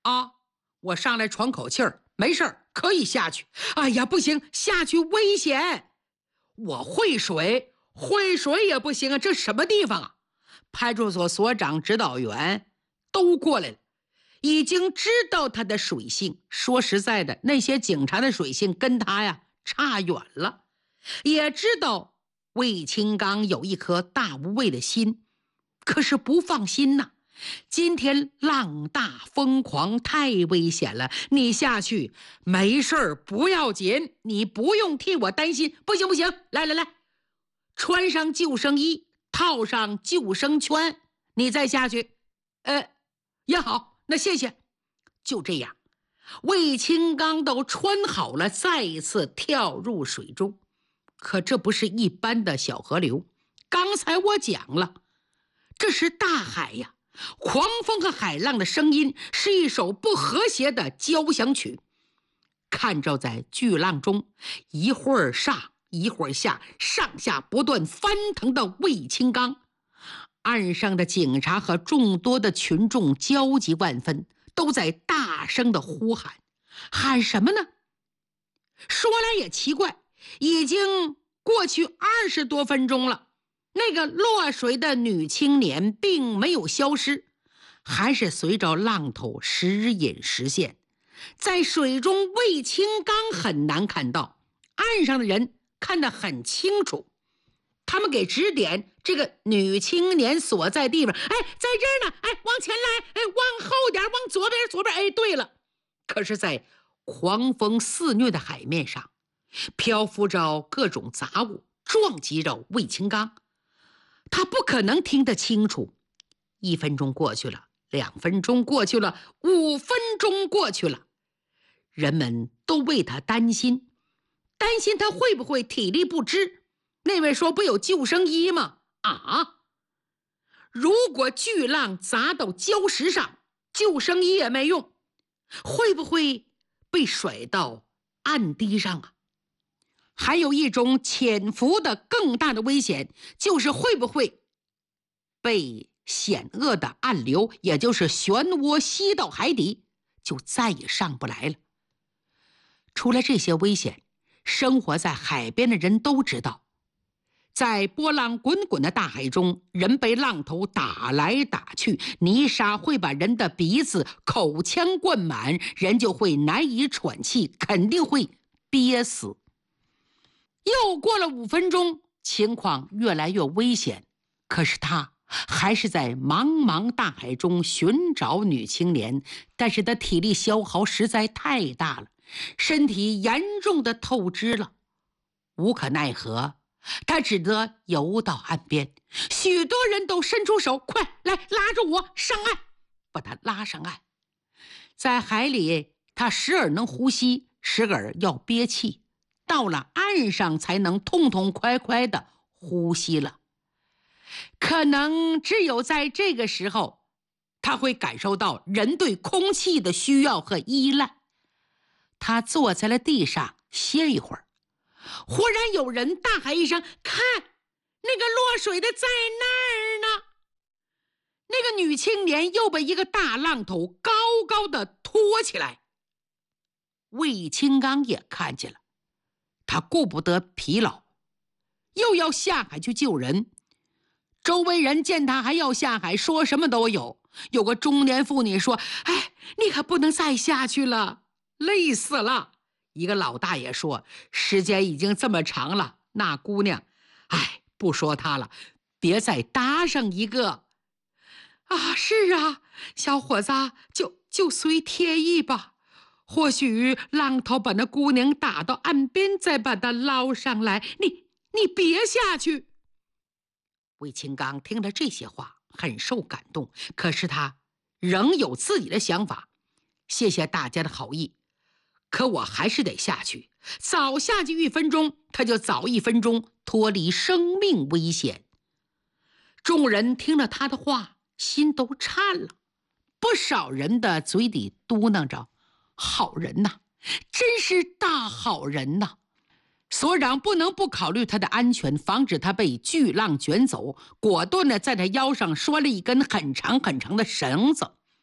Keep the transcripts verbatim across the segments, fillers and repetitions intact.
啊，我上来喘口气儿，没事儿，可以下去。哎呀，不行，下去危险。我会水，会水也不行啊，这什么地方啊？派出所所长、指导员都过来了，已经知道他的水性。说实在的，那些警察的水性跟他呀差远了。也知道魏清刚有一颗大无畏的心，可是不放心呐。今天浪大风狂，太危险了，你下去没事儿不要紧，你不用替我担心。不行不行，来来来，穿上救生衣，套上救生圈，你再下去。呃，也好，那谢谢。就这样，魏清刚都穿好了，再一次跳入水中。可这不是一般的小河流，刚才我讲了，这是大海呀。狂风和海浪的声音是一首不和谐的交响曲。看着在巨浪中一会儿上一会儿下，上下不断翻腾的魏清刚，岸上的警察和众多的群众焦急万分，都在大声的呼喊。喊什么呢？说来也奇怪，已经过去二十多分钟了，那个落水的女青年并没有消失，还是随着浪头时隐时现。在水中，魏清刚很难看到，岸上的人看得很清楚。他们给指点这个女青年所在地方，哎，在这儿呢，哎，往前来，哎，往后点，往左边，左边，哎，对了。可是在狂风肆虐的海面上，漂浮着各种杂物，撞击着魏清刚。他不可能听得清楚。一分钟过去了，两分钟过去了，五分钟过去了，人们都为他担心，担心他会不会体力不支。那位说不有救生衣吗？啊，如果巨浪砸到礁石上，救生衣也没用，会不会被甩到岸堤上啊？还有一种潜伏的更大的危险，就是会不会被险恶的暗流，也就是漩涡吸到海底，就再也上不来了。除了这些危险，生活在海边的人都知道，在波浪滚滚的大海中，人被浪头打来打去，泥沙会把人的鼻子、口腔灌满，人就会难以喘气，肯定会憋死。又过了五分钟，情况越来越危险，可是他还是在茫茫大海中寻找女青年，但是他体力消耗实在太大了，身体严重的透支了。无可奈何，他只得游到岸边，许多人都伸出手，快来拉着我上岸，把他拉上岸。在海里，他时而能呼吸，时而要憋气，到了岸上才能痛痛快快的呼吸了。可能只有在这个时候，他会感受到人对空气的需要和依赖。他坐在了地上歇一会儿，忽然有人大喊一声：看，那个落水的在那儿呢！那个女青年又被一个大浪头高高的托起来。魏清刚也看见了，他顾不得疲劳，又要下海去救人。周围人见他还要下海，说什么都有。有个中年妇女说：哎，你可不能再下去了，累死了。一个老大爷说：时间已经这么长了，那姑娘，哎，不说她了，别再搭上一个。啊，是啊，小伙子，就就随天意吧。或许浪头把那姑娘打到岸边，再把她捞上来。你你别下去。魏清刚听了这些话，很受感动，可是他仍有自己的想法。谢谢大家的好意，可我还是得下去。早下去一分钟，他就早一分钟脱离生命危险。众人听了他的话，心都颤了。不少人的嘴里嘟囔着：好人呐，真是大好人呐。所长不能不考虑他的安全，防止他被巨浪卷走，果断地在他腰上拴了一根很长很长的绳子。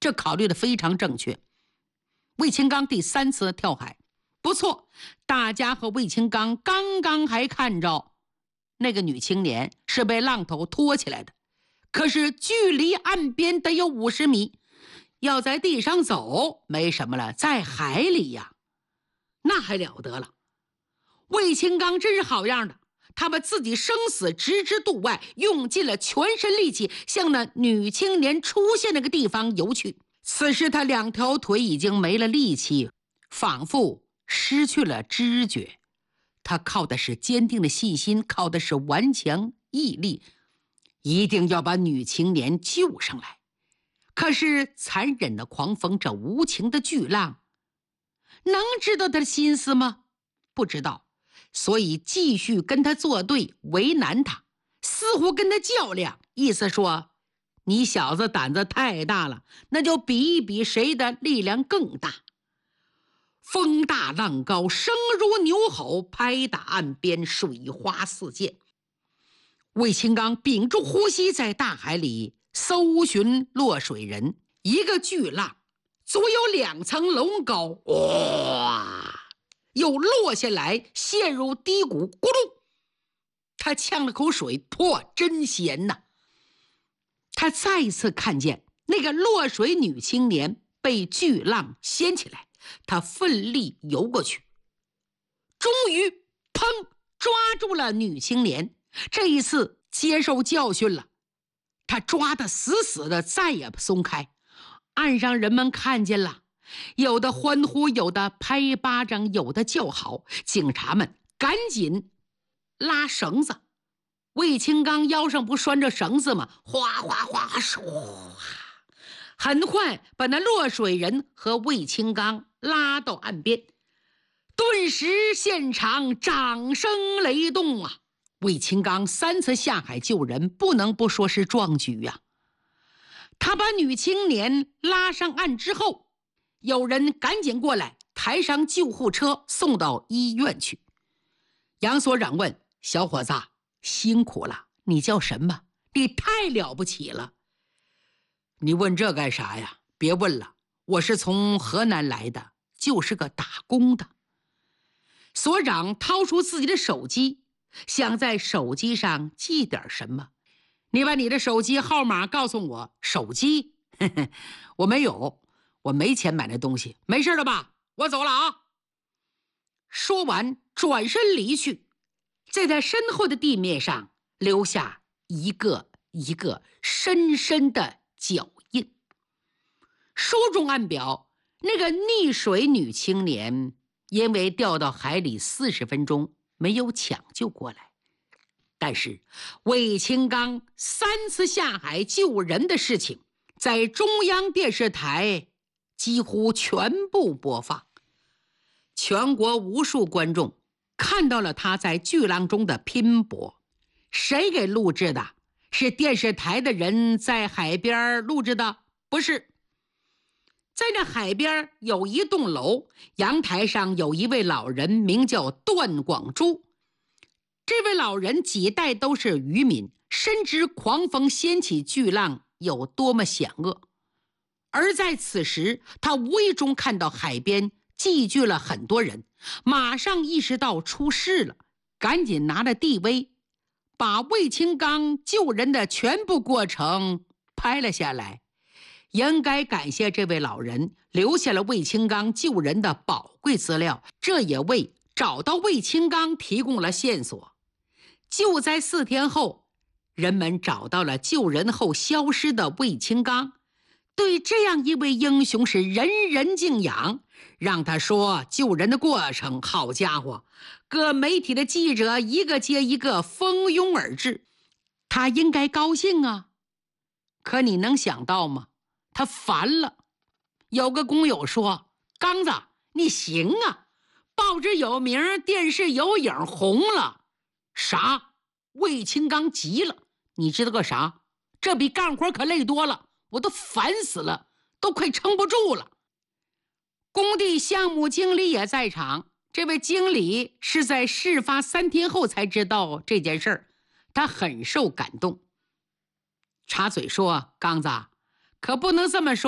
这考虑的非常正确。卫青刚第三次跳海，不错，大家和卫青刚刚刚还看着那个女青年是被浪头拖起来的，可是距离岸边得有五十米，要在地上走没什么了，在海里呀，那还了得了。卫青刚真是好样的，他把自己生死置之度外，用尽了全身力气向那女青年出现那个地方游去。此时他两条腿已经没了力气，仿佛失去了知觉。他靠的是坚定的信心，靠的是顽强毅力，一定要把女青年救上来。可是残忍的狂风，这无情的巨浪，能知道他的心思吗？不知道，所以继续跟他作对，为难他，似乎跟他较量，意思说你小子胆子太大了，那就比一比谁的力量更大。风大浪高，声如牛吼，拍打岸边，水花四溅。卫青刚屏住呼吸，在大海里搜寻落水人。一个巨浪足有两层楼高，哇，又落下来，陷入低谷，咕噜，他呛了口水，破，真咸呐！他再一次看见那个落水女青年被巨浪掀起来，他奋力游过去，终于砰抓住了女青年。这一次接受教训了，他抓得死死的，再也不松开。岸上人们看见了，有的欢呼，有的拍巴掌，有的叫好。警察们赶紧拉绳子，卫青刚腰上不拴着绳子吗？哗哗哗，唰，很快把那落水人和卫青刚拉到岸边。顿时现场掌声雷动啊！卫青刚三次下海救人，不能不说是壮举呀、啊。他把女青年拉上岸之后，有人赶紧过来抬上救护车送到医院去。杨所长问：小伙子，辛苦了，你叫什么？你太了不起了。你问这干啥呀？别问了，我是从河南来的，就是个打工的。所长掏出自己的手机，想在手机上记点什么。你把你的手机号码告诉我。手机？呵呵，我没有，我没钱买那东西。没事了吧？我走了啊。说完转身离去，在他身后的地面上留下一个一个深深的脚印。书中暗表，那个溺水女青年因为掉到海里四十分钟没有抢救过来，但是卫青刚三次下海救人的事情在中央电视台几乎全部播放。全国无数观众看到了他在巨浪中的拼搏。谁给录制的？是电视台的人在海边录制的？不是。在那海边有一栋楼，阳台上有一位老人，名叫段广珠。这位老人几代都是渔民，深知狂风掀起巨浪有多么险恶。而在此时，他无意中看到海边聚聚了很多人，马上意识到出事了，赶紧拿了 D V， 把卫青刚救人的全部过程拍了下来。应该感谢这位老人留下了卫青刚救人的宝贵资料，这也为找到卫青刚提供了线索。就在四天后，人们找到了救人后消失的卫青刚，对这样一位英雄是人人敬仰。让他说救人的过程，好家伙，各媒体的记者一个接一个蜂拥而至，他应该高兴啊。可你能想到吗？他烦了。有个工友说：刚子，你行啊，报纸有名，电视有影，红了。啥？卫青刚急了。你知道个啥？这比干活可累多了，我都烦死了，都快撑不住了。工地项目经理也在场，这位经理是在事发三天后才知道这件事儿，他很受感动，插嘴说：刚子，可不能这么说，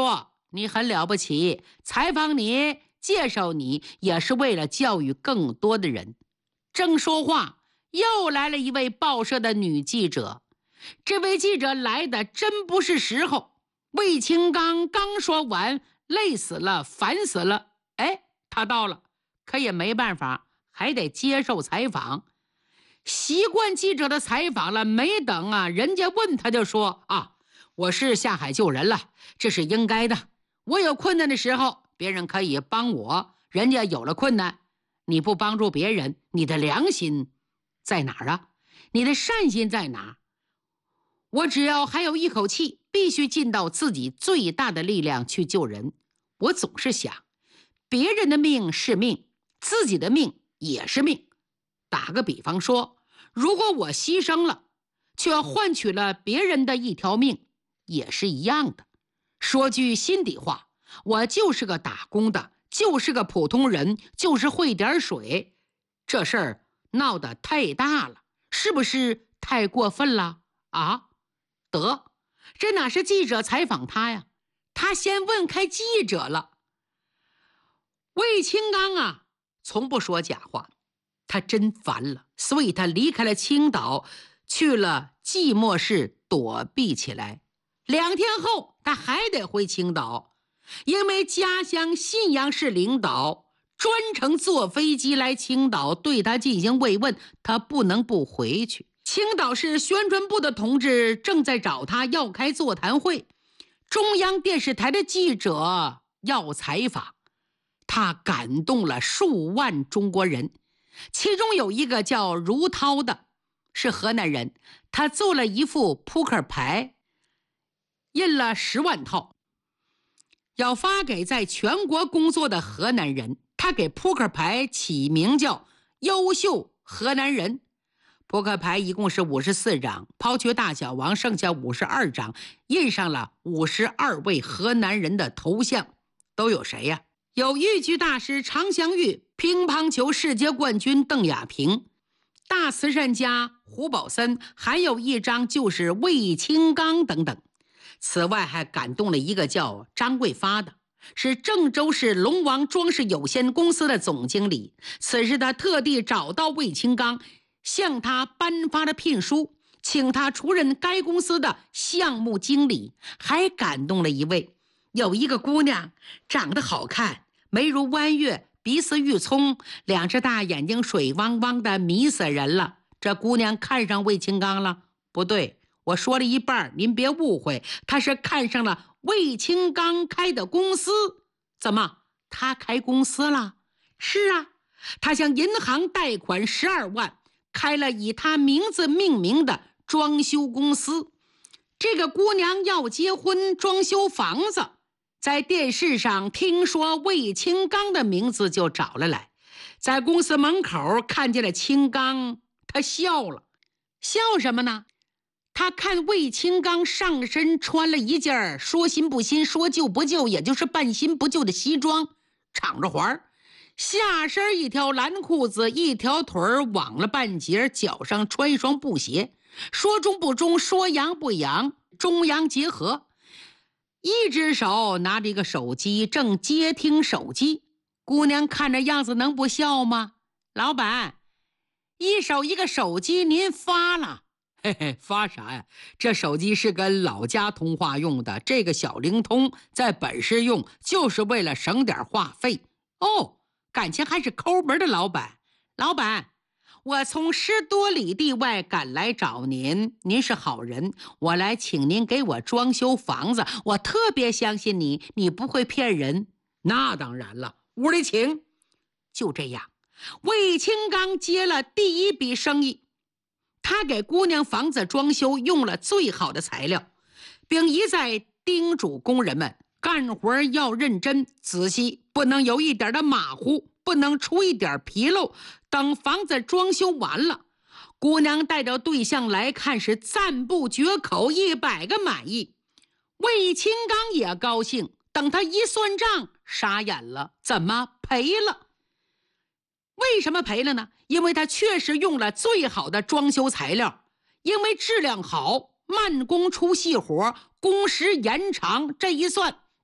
你很了不起，采访你，介绍你，也是为了教育更多的人。”正说话，又来了一位报社的女记者。这位记者来的真不是时候。魏清刚刚说完，累死了，烦死了，哎，他到了，可也没办法，还得接受采访。习惯记者的采访了，没等啊，人家问他就说：“啊，我是下海救人了，这是应该的。我有困难的时候，别人可以帮我，人家有了困难，你不帮助别人，你的良心在哪儿啊？你的善心在哪儿？我只要还有一口气，必须尽到自己最大的力量去救人。我总是想，别人的命是命，自己的命也是命。打个比方说，如果我牺牲了，却换取了别人的一条命，也是一样的。说句心底话，我就是个打工的，就是个普通人，就是会点水。这事儿闹得太大了，是不是太过分了啊？得，这哪是记者采访他呀？他先问开记者了。魏清刚啊，从不说假话，他真烦了，所以他离开了青岛，去了寂寞市躲避起来。两天后，他还得回青岛，因为家乡信阳市领导专程坐飞机来青岛对他进行慰问，他不能不回去。青岛市宣传部的同志正在找他要开座谈会，中央电视台的记者要采访，他感动了数万中国人。其中有一个叫如涛的，是河南人，他做了一副扑克牌，印了十万套，要发给在全国工作的河南人。他给扑克牌起名叫优秀河南人。扑克牌一共是五十四张，抛去大小王，剩下五十二张，印上了五十二位河南人的头像。都有谁呀？有豫剧大师常香玉、乒乓球世界冠军邓亚萍、大慈善家胡宝森，还有一张就是魏清刚等等。此外还感动了一个叫张桂发的，是郑州市龙王装饰有限公司的总经理。此时他特地找到魏清刚，向他颁发了聘书，请他出任该公司的项目经理。还感动了一位，有一个姑娘长得好看，眉如弯月，鼻似玉葱，两只大眼睛水汪汪的，迷死人了。这姑娘看上魏清刚了？不对，我说了一半，您别误会，她是看上了魏清刚开的公司。怎么，他开公司了？是啊，他向银行贷款十二万，开了以他名字命名的装修公司。这个姑娘要结婚，装修房子，在电视上听说魏清刚的名字就找了来，在公司门口看见了清刚，他笑了。笑什么呢？他看魏清刚上身穿了一件说新不新说旧不旧，也就是半新不旧的西装，敞着环，下身一条蓝裤子，一条腿网了半截，脚上穿一双布鞋，说中不中，说洋不洋，中洋结合。一只手拿着一个手机，正接听手机。姑娘看着样子能不笑吗？老板，一手一个手机，您发了。嘿嘿，发啥呀？这手机是跟老家通话用的，这个小灵通在本市用，就是为了省点话费。哦，感情还是抠门的老板。老板，我从十多里地外赶来找您，您是好人，我来请您给我装修房子，我特别相信你，你不会骗人。那当然了，屋里请。就这样，魏清刚接了第一笔生意。他给姑娘房子装修用了最好的材料，并一再叮嘱工人们干活要认真仔细，不能有一点的马虎，不能出一点纰漏。等房子装修完了，姑娘带着对象来看时赞不绝口，一百个满意。魏清刚也高兴，等他一算账，傻眼了，怎么赔了？为什么赔了呢？因为他确实用了最好的装修材料，因为质量好，慢工出细活，工时延长，这一算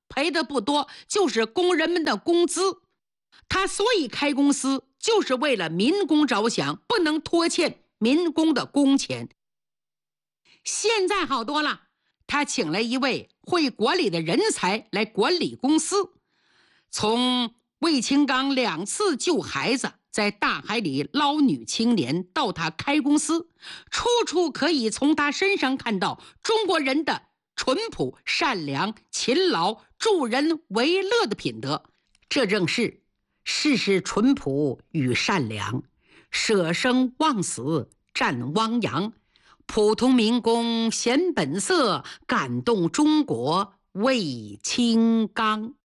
赔的不多，就是工人们的工资。他所以开公司，就是为了民工着想，不能拖欠民工的工钱。现在好多了，他请了一位会管理的人才来管理公司。从卫青刚两次救孩子，在大海里捞女青年，到他开公司，处处可以从他身上看到中国人的淳朴、善良、勤劳、助人为乐的品德。这正是世事淳朴与善良，舍生忘死战汪洋，普通民工显本色，感动中国卫青刚。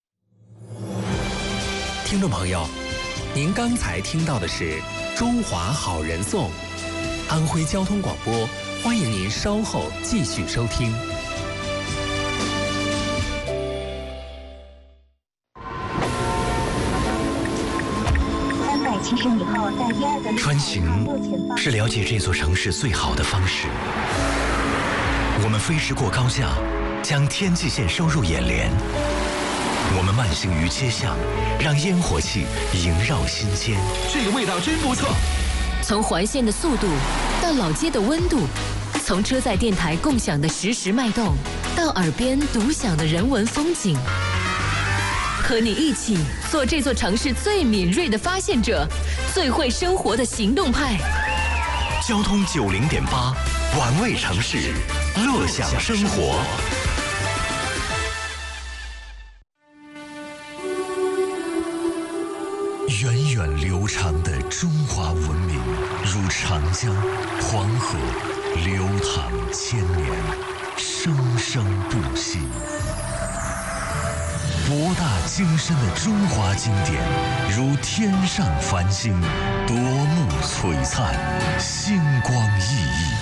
听众朋友，您刚才听到的是《中华好人颂》，安徽交通广播，欢迎您稍后继续收听。 穿行是了解这座城市最好的方式。我们飞驰过高架，将天际线收入眼帘。我们慢行于街巷，让烟火气萦绕心间。 这个味道真不错。 从环线的速度到老街的温度，从车载电台共享的实时脉动，到耳边独享的人文风景。和你一起做这座城市最敏锐的发现者，最会生活的行动派。 交通九零点八，玩味城市，乐享生活。源远流长的中华文明，如长江、黄河，流淌千年，生生不息。博大精深的中华经典，如天上繁星，夺目璀璨，星光熠熠。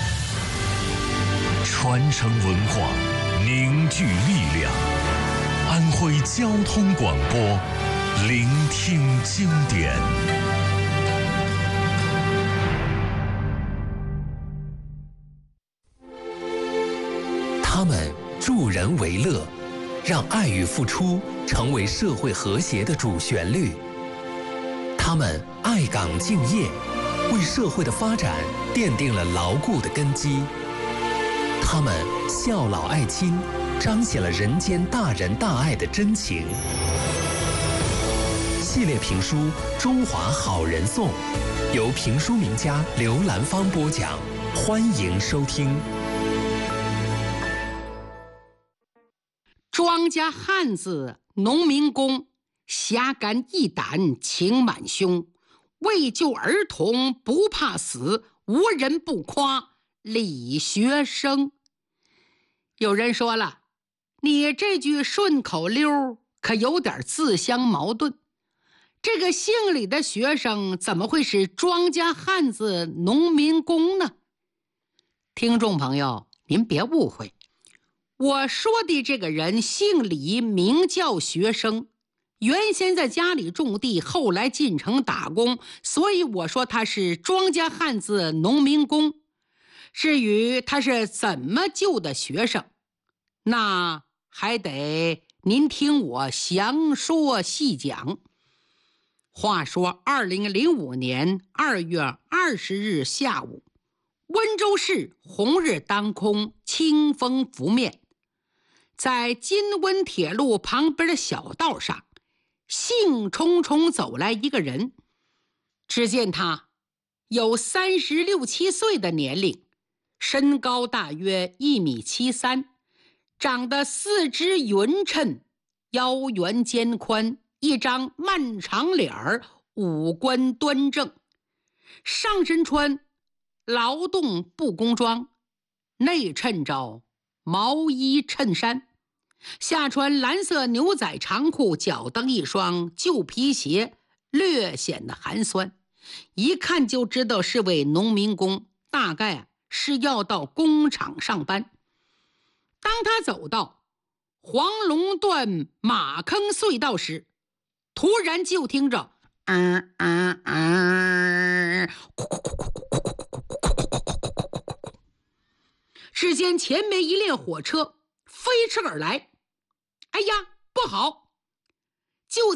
传承文化，凝聚力量。安徽交通广播，聆听经典。 他们助人为乐，让爱与付出成为社会和谐的主旋律。他们爱岗敬业，为社会的发展奠定了牢固的根基。他们孝老爱亲，彰显了人间大仁大爱的真情。系列评书《中华好人颂》，由评书名家刘兰芳播讲，欢迎收听。 庄稼汉子农民工，侠肝义胆情满胸，为救儿童不怕死，无人不夸李学生。有人说了，你这句顺口溜可有点自相矛盾，这个姓李的学生怎么会是庄稼汉子农民工呢？听众朋友，您别误会，我说的这个人姓李，名叫学生，原先在家里种地，后来进城打工，所以我说他是庄稼汉子农民工。至于他是怎么救的学生，那还得您听我详说细讲。话说二零零五年二月二十日下午，温州市红日当空，清风拂面，在金温铁路旁边的小道上，兴冲冲走来一个人。只见他有三十六七岁的年龄，身高大约一米七三，长得四肢匀称，腰圆肩宽，一张漫长脸儿，五官端正，上身穿劳动布工装，内衬着毛衣衬衫，下穿蓝色牛仔长裤，脚蹬一双旧皮鞋，略显得寒酸，一看就知道是位农民工，大概是要到工厂上班。当他走到黄龙段马坑隧道时，突然就听着嗯嗯嗯，只见前面一列火车飞驰而来， 哎呀，不好！就